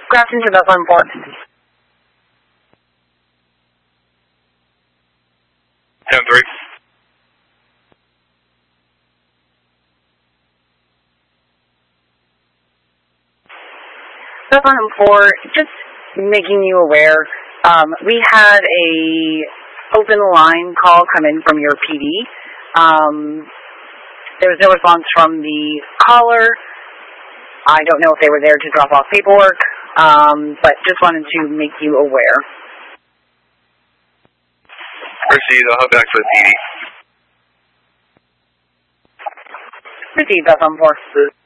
Grafton to Bethlehem Port. 10-3. Bethlehem Port, just making you aware, we had a open line call come in from your PD. There was no response from the caller. I don't know if they were there to drop off paperwork, but just wanted to make you aware. Proceed, I'll head back to the PD. Proceed, Bethlehem Port.